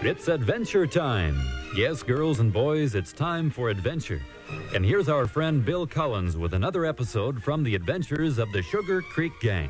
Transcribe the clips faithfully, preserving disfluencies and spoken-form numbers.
It's adventure time. Yes, girls and boys, it's time for adventure. And here's our friend Bill Collins with another episode from the adventures of the Sugar Creek Gang.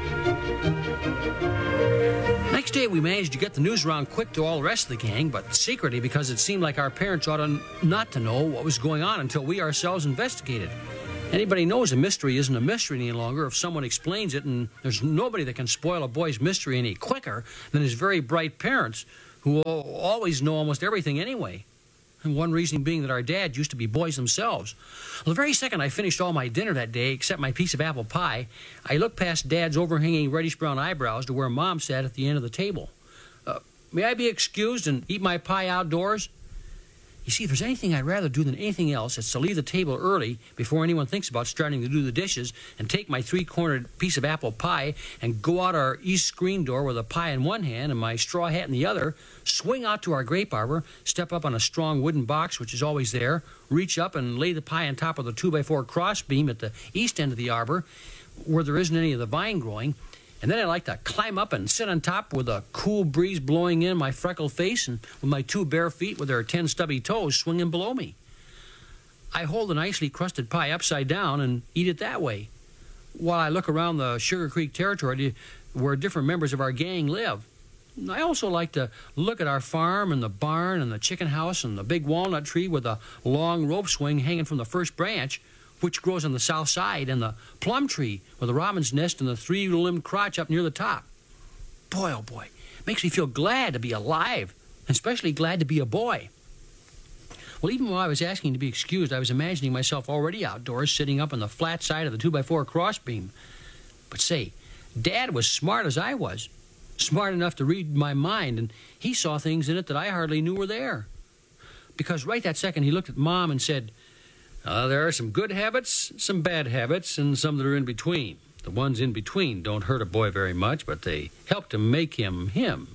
Next day, we managed to get the news around quick to all the rest of the gang, but secretly because it seemed like our parents ought to not to know what was going on until we ourselves investigated. Anybody knows a mystery isn't a mystery any longer if someone explains it, and there's nobody that can spoil a boy's mystery any quicker than his very bright parents, who always know almost everything anyway. And one reason being that our dad used to be boys themselves. Well, the very second I finished all my dinner that day, except my piece of apple pie, I looked past Dad's overhanging reddish-brown eyebrows to where Mom sat at the end of the table. Uh, may I be excused and eat my pie outdoors? You see, if there's anything I'd rather do than anything else, it's to leave the table early before anyone thinks about starting to do the dishes and take my three-cornered piece of apple pie and go out our east screen door with a pie in one hand and my straw hat in the other, swing out to our grape arbor, step up on a strong wooden box, which is always there, reach up and lay the pie on top of the two by four crossbeam at the east end of the arbor, where there isn't any of the vine growing. And then I like to climb up and sit on top with a cool breeze blowing in my freckled face and with my two bare feet with their ten stubby toes swinging below me. I hold the nicely crusted pie upside down and eat it that way, while I look around the Sugar Creek territory where different members of our gang live. I also like to look at our farm and the barn and the chicken house and the big walnut tree with a long rope swing hanging from the first branch, which grows on the south side, and the plum tree with the robin's nest and the three-limbed crotch up near the top. Boy, oh boy, makes me feel glad to be alive, and especially glad to be a boy. Well, even while I was asking to be excused, I was imagining myself already outdoors, sitting up on the flat side of the two by four crossbeam. But say, Dad was smart as I was, smart enough to read my mind, and he saw things in it that I hardly knew were there. Because right that second, he looked at Mom and said, Uh, there are some good habits, some bad habits, and some that are in between. The ones in between don't hurt a boy very much, but they help to make him him.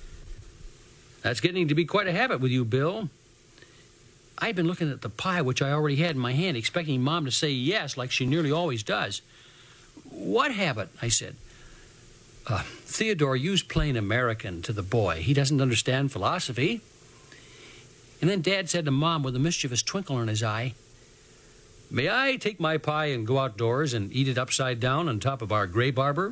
That's getting to be quite a habit with you, Bill. I'd been looking at the pie which I already had in my hand, expecting Mom to say yes, like she nearly always does. What habit? I said. Uh, Theodore used plain American to the boy. He doesn't understand philosophy. And then Dad said to Mom with a mischievous twinkle in his eye, May I take my pie and go outdoors and eat it upside down on top of our grape arbor?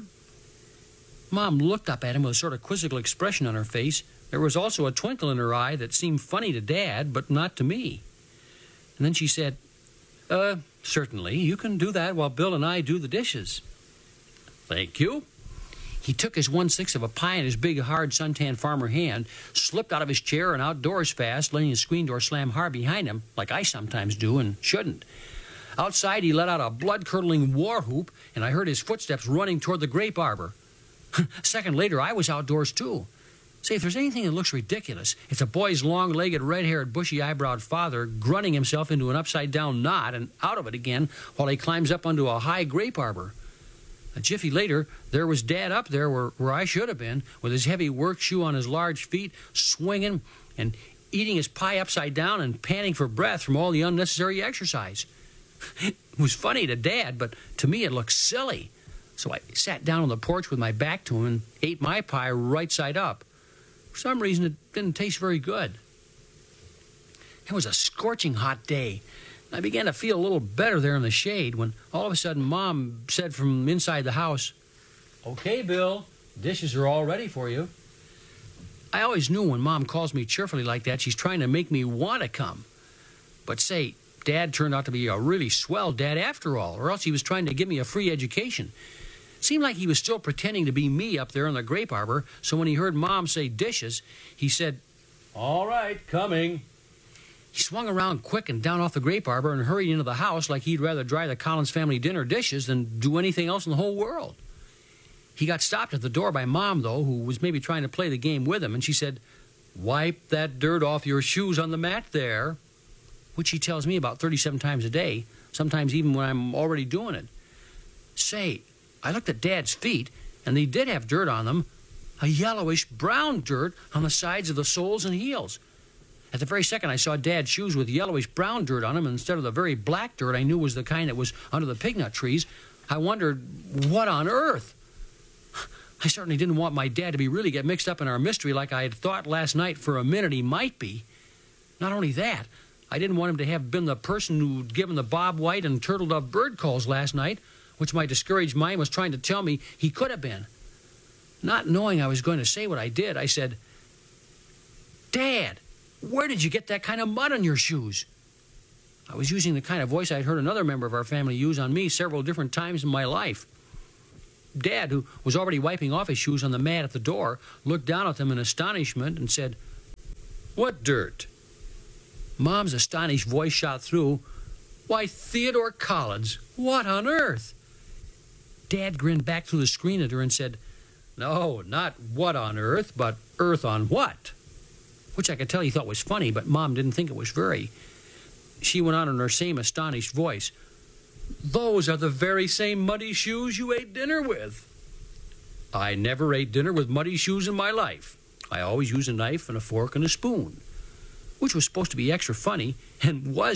Mom looked up at him with a sort of quizzical expression on her face. There was also a twinkle in her eye that seemed funny to Dad, but not to me. And then she said, Uh, certainly, you can do that while Bill and I do the dishes. Thank you. He took his one-sixth of a pie in his big, hard, suntan farmer hand, slipped out of his chair and outdoors fast, letting the screen door slam hard behind him, like I sometimes do and shouldn't. Outside, he let out a blood-curdling war whoop, and I heard his footsteps running toward the grape arbor. A second later, I was outdoors, too. Say, if there's anything that looks ridiculous, it's a boy's long-legged, red-haired, bushy-eyebrowed father grunting himself into an upside-down knot and out of it again while he climbs up onto a high grape arbor. A jiffy later, there was Dad up there where, where I should have been, with his heavy work shoe on his large feet, swinging and eating his pie upside down and panting for breath from all the unnecessary exercise. It was funny to Dad, but to me it looked silly. So I sat down on the porch with my back to him and ate my pie right side up. For some reason, it didn't taste very good. It was a scorching hot day. I began to feel a little better there in the shade when all of a sudden Mom said from inside the house, Okay, Bill, dishes are all ready for you. I always knew when Mom calls me cheerfully like that, she's trying to make me want to come. But say, Dad turned out to be a really swell dad after all, or else he was trying to give me a free education. It seemed like he was still pretending to be me up there in the grape arbor, so when he heard Mom say dishes, he said, All right, coming. He swung around quick and down off the grape arbor and hurried into the house like he'd rather dry the Collins family dinner dishes than do anything else in the whole world. He got stopped at the door by Mom, though, who was maybe trying to play the game with him, and she said, Wipe that dirt off your shoes on the mat there, which she tells me about thirty-seven times a day, sometimes even when I'm already doing it. Say, I looked at Dad's feet, and they did have dirt on them, a yellowish-brown dirt on the sides of the soles and heels. At the very second, I saw Dad's shoes with yellowish-brown dirt on them instead of the very black dirt I knew was the kind that was under the pignut trees. I wondered, what on earth? I certainly didn't want my dad to be really get mixed up in our mystery like I had thought last night for a minute he might be. Not only that, I didn't want him to have been the person who'd given the Bob White and Turtle Dove bird calls last night, which my discouraged mind was trying to tell me he could have been. Not knowing I was going to say what I did, I said, "Dad, where did you get that kind of mud on your shoes?" I was using the kind of voice I'd heard another member of our family use on me several different times in my life. Dad, who was already wiping off his shoes on the mat at the door, looked down at them in astonishment and said, "What dirt?" Mom's astonished voice shot through, "Why, Theodore Collins, what on earth?" Dad grinned back through the screen at her and said, "No, not what on earth, but earth on what?" Which I could tell he thought was funny, but Mom didn't think it was very. She went on in her same astonished voice, "Those are the very same muddy shoes you ate dinner with." I never ate dinner with muddy shoes in my life. I always used a knife and a fork and a spoon, which was supposed to be extra funny and was